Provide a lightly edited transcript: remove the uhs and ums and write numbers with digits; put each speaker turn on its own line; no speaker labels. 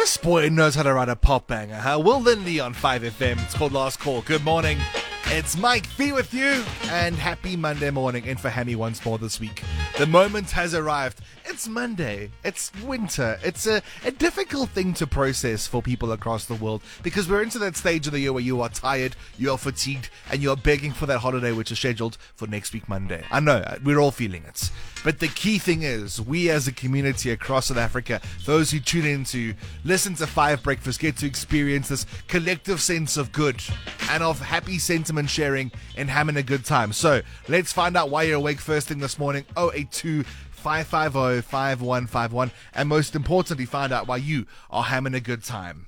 This boy knows how to write a pop banger, huh? Will Lindy on 5FM. It's called Last Call. Good morning. It's Mike V with you, and happy Monday morning. In for Hammy once more this week. The moment has arrived. It's Monday. It's winter. It's a difficult thing to process for people across the world because we're into that stage of the year where you are tired, you are fatigued, and you're begging for that holiday which is scheduled for next week Monday. I know, we're all feeling it. But the key thing is, we as a community across South Africa, those who tune in to listen to 5 Breakfast, get to experience this collective sense of good and of happy sentiment sharing and having a good time. So let's find out why you're awake first thing this morning. 082 550 5151, and most importantly, find out why you are having a good time.